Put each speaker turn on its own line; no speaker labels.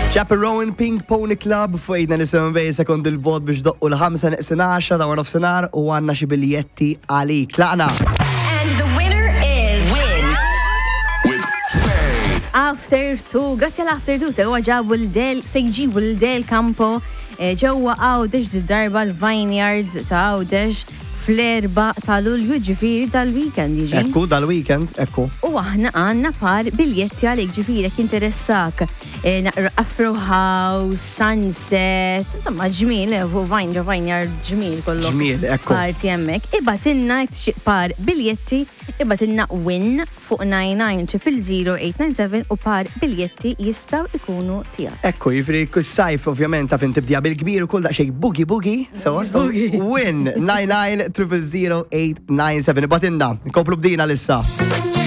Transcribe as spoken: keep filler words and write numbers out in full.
Chaperone Pink Pony Club fuqidna nisimgħu bej sekond il-bot biex doqqu l-ħamsa neqsin għaxra ta' one of senar u għandna xi biljetti għalik. Tlaqna.
And the winner is Win
with Pay.
After two, grazzi għal-After two, sewa ġabu l-del, sejġibu l-del kampo, ġewa Għawdex di darba l-Vineyards ta' Għawdex fl-erba tal-Lulju ġifiri tal-weekend jiġi.
Ekku, dal-weekend, ekku.
U aħna għanna par biljetti għalek ġifiri interessak. Afro House, Sunset, insomma ġmil, u Vineyard, Vineyard ġmil kollu.
Ġmil, ekku.
Parti jemmek. Ibatinna par biljetti, ibatinna win fuq nine nine zero zero zero eight nine seven u par biljetti jistaw ikunu tijak.
Ekku, jifri kus-sajf ovvjament ta' fin tibdija bil-kbir u kull daqxej boogie boogie. So, so win nine nine zero zero zero eight nine seven. Ibatinna, koplu bdina lissa.